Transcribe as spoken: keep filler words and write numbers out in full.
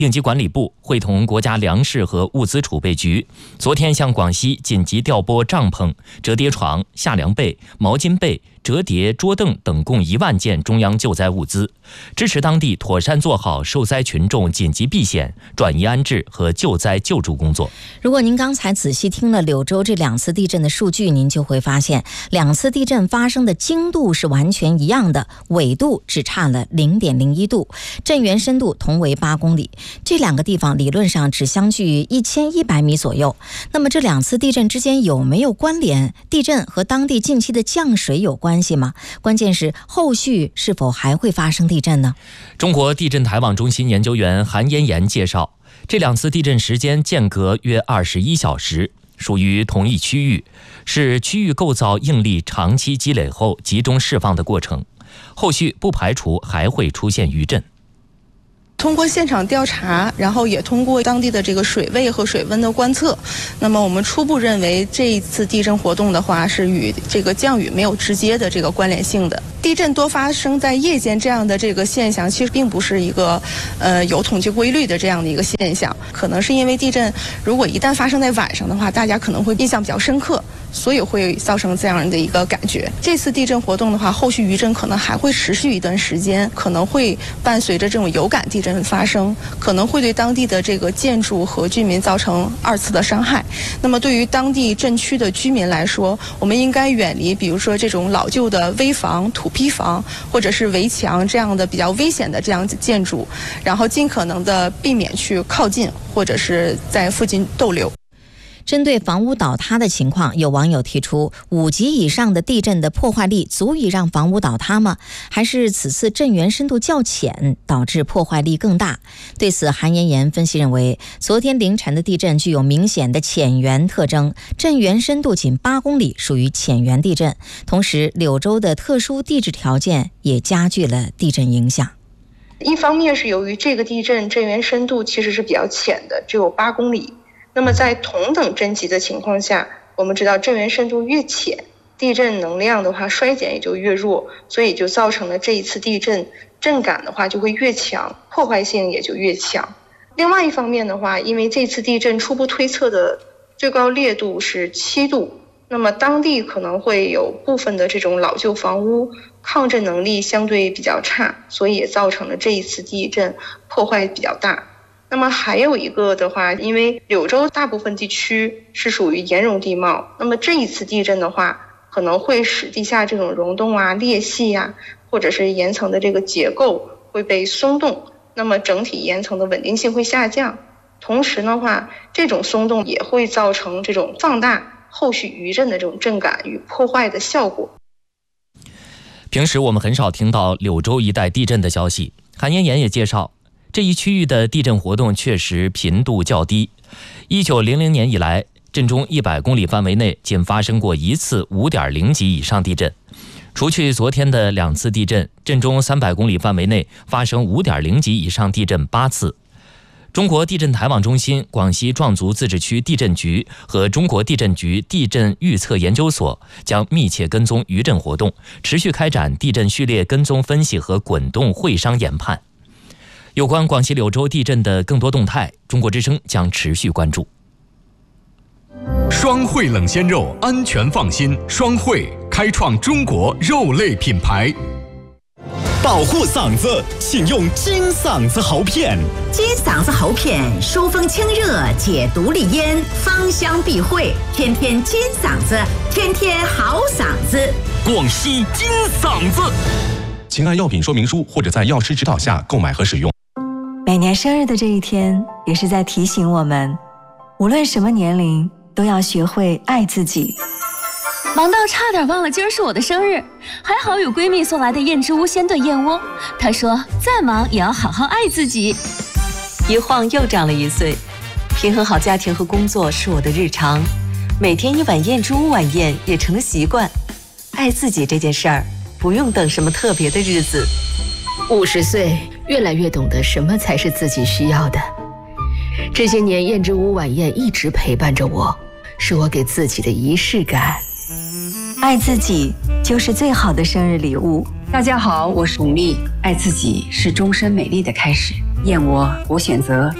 应急管理部会同国家粮食和物资储备局，昨天向广西紧急调拨帐篷、折叠床、夏凉被、毛巾被、折叠桌凳等共一万件中央救灾物资，支持当地妥善做好受灾群众紧急避险、转移安置和救灾救助工作。 如果您刚才仔细听了柳州这两次地震的数据，您就会发现，两次地震发生的经度是完全一样的，纬度只差了 零点零一度，震源深度同为八公里。这两个地方理论上只相距一千一百米左右。那么这两次地震之间有没有关联？地震和当地近期的降水有关系吗？关键是后续是否还会发生地震呢？ 中国地震台网中心研究员韩嫣妍介绍，这两次地震时间间隔约二十一小时，属于同一区域，是区域构造应力长期积累后集中释放的过程，后续不排除还会出现余震。 通过现场调查，然后也通过当地的这个水位和水温的观测，那么我们初步认为这一次地震活动的话是与这个降雨没有直接的这个关联性的。地震多发生在夜间这样的这个现象，其实并不是一个呃有统计规律的这样的一个现象，可能是因为地震如果一旦发生在晚上的话，大家可能会印象比较深刻，所以会造成这样的一个感觉。这次地震活动的话，后续余震可能还会持续一段时间，可能会伴随着这种有感地震发生，可能会对当地的这个建筑和居民造成二次的伤害。那么对于当地震区的居民来说，我们应该远离比如说这种老旧的危房、土坯房或者是围墙这样的比较危险的这样的建筑，然后尽可能的避免去靠近或者是在附近逗留。 针对房屋倒塌的情况，有网友提出，五级以上的地震的破坏力足以让房屋倒塌吗？还是此次震源深度较浅，导致破坏力更大？对此，韩嫣妍分析认为，昨天凌晨的地震具有明显的浅源特征，震源深度仅八公里，属于浅源地震。同时，柳州的特殊地质条件也加剧了地震影响。 一方面是由于这个地震震源深度其实是比较浅的，只有八公里。那么在同等震级的情况下，我们知道震源深度越浅，地震能量的话衰减也就越弱，所以就造成了这一次地震震感的话就会越强，破坏性也就越强。另外一方面的话，因为这次地震初步推测的最高烈度是七度，那么当地可能会有部分的这种老旧房屋抗震能力相对比较差，所以也造成了这一次地震破坏比较大。那么还有一个的话，因为柳州大部分地区是属于岩溶地貌，那么这一次地震的话，可能会使地下这种溶洞啊、裂隙啊，或者是岩层的这个结构会被松动，那么整体岩层的稳定性会下降。同时的话，这种松动也会造成这种放大后续余震的这种震感与破坏的效果。 平时我们很少听到柳州一带地震的消息，韩嫣妍也介绍，这一区域的地震活动确实频度较低。一九零零年以来，震中一百公里范围内仅发生过一次五点零级以上地震。除去昨天的两次地震，震中三百公里范围内发生五点零级以上地震八次。中国地震台网中心、广西壮族自治区地震局和中国地震局地震预测研究所将密切跟踪余震活动，持续开展地震序列跟踪分析和滚动会商研判。有关广西柳州地震的更多动态，中国之声将持续关注。 双汇冷鲜肉，安全放心。双汇开创中国肉类品牌。 保护嗓子，请用金嗓子喉片。 金嗓子喉片疏风清热，解毒利咽，芳香避秽，天天金嗓子，天天好嗓子。 广西金嗓子， 请按药品说明书或者在药师指导下购买和使用。 每年生日的这一天，也是在提醒我们，无论什么年龄，都要学会爱自己。 忙到差点忘了今儿是我的生日，还好有闺蜜送来的燕之屋鲜炖燕窝。她说再忙也要好好爱自己。 一晃又长了一岁，平衡好家庭和工作是我的日常，每天一碗燕之屋晚宴也成了习惯。爱自己这件事儿，不用等什么特别的日子。 五十岁，越来越懂得什么才是自己需要的。这些年，燕之屋晚宴一直陪伴着我，是我给自己的仪式感。 爱自己就是最好的生日礼物。 大家好，我是巩俐。爱自己是终身美丽的开始。 燕窝，我选择